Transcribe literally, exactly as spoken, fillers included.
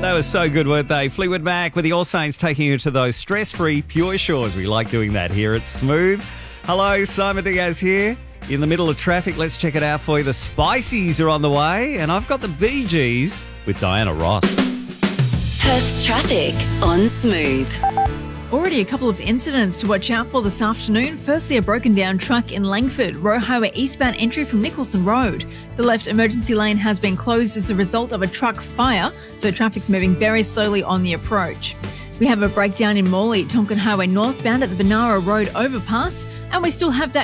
They were so good, weren't they? Fleetwood Mac with the All Saints taking you to those stress-free, pure shores. We like doing that here at Smooth. Hello, Simon Diaz here. In the middle of traffic, let's check it out for you. The Spiceys are on the way, and I've got the Bee Gees with Diana Ross. Perth's traffic on Smooth. Already a couple of incidents to watch out for this afternoon. Firstly, a broken down truck in Langford, Roe Highway eastbound entry from Nicholson Road. The left emergency lane has been closed as a result of a truck fire, so traffic's moving very slowly on the approach. We have a breakdown in Morley, Tonkin Highway northbound at the Benara Road overpass, and we still have that